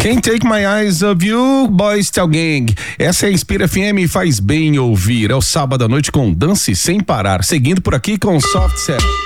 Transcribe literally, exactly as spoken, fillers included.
Can't Take My Eyes Off You, Boys Tell Gang. Essa é a Inspira F M e faz bem ouvir. É o sábado à noite com Dance Sem Parar. Seguindo por aqui com Soft Set.